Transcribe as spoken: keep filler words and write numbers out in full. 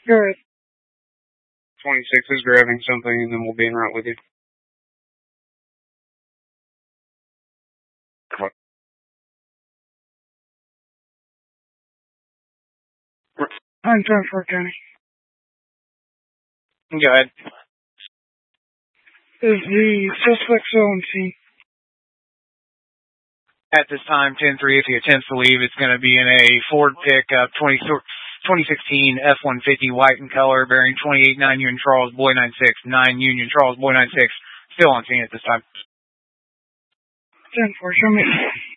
Go ahead. twenty-six is grabbing something, and then we'll be en route with you. I'm twenty-four County. Go ahead. Is the suspect still on scene? At this time, ten three, if he attempts to leave, it's going to be in a Ford pickup, twenty sixteen F one fifty, white in color, bearing twenty-eight nine Union Charles, Boy nine six, nine Union Charles, Boy nine six, still on scene at this time. ten four, show me.